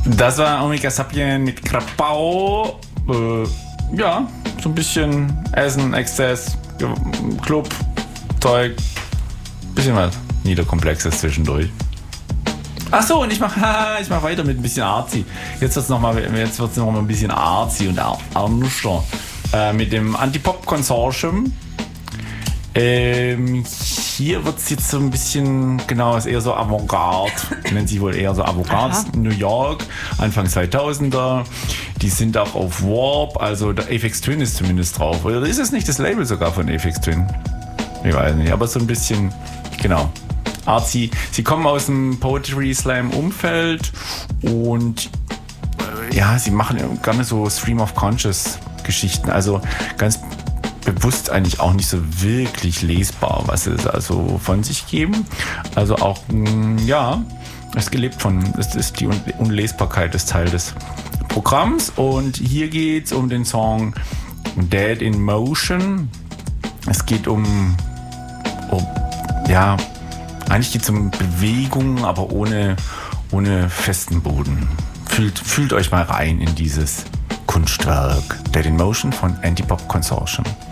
Das war Omega Sapien mit Krapau. Ja, so ein bisschen Essen, Exzess, Club, Zeug, bisschen was Niederkomplexes zwischendurch. Ach so, und ich mach weiter mit ein bisschen Arzi. Jetzt wird's noch mal ein bisschen Arzi und ernster. Mit dem Antipop-Consortium. Hier wird es jetzt so ein bisschen, genau, ist eher so Avantgarde, nennt sich wohl eher so Avantgarde. New York, Anfang 2000er. Die sind auch auf Warp, also der Aphex Twin ist zumindest drauf. Oder ist es nicht das Label sogar von Aphex Twin? Ich weiß nicht, aber so ein bisschen, genau. Artsy. Sie kommen aus dem Poetry Slam Umfeld und ja, sie machen gerne so Stream of Conscious Geschichten, also ganz bewusst eigentlich auch nicht so wirklich lesbar, was sie also von sich geben. Also auch, ja, es ist gelebt von, es ist die Unlesbarkeit des Teil des Programms. Und hier geht es um den Song Dead in Motion. Es geht um ja, eigentlich geht es um Bewegung, aber ohne festen Boden. Fühlt euch mal rein in dieses Kunstwerk Dead in Motion von Antipop Consortium.